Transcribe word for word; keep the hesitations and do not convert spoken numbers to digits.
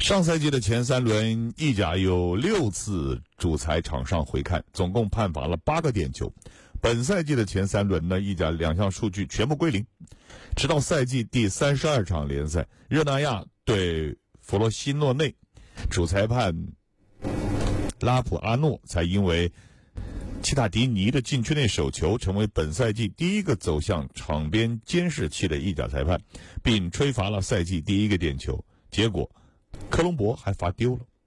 上赛季的前三轮，意甲有六次主裁场上回看，总共判罚了八个点球。本赛季的前三轮呢，意甲两项数据全部归零，直到赛季第三十二场联赛，热那亚对弗罗西诺内，主裁判拉普阿诺才因为齐塔迪尼的禁区内手球，成为本赛季第一个走向场边监视器的意甲裁判，并吹罚了赛季第一个点球。结果科隆博还罚丢了。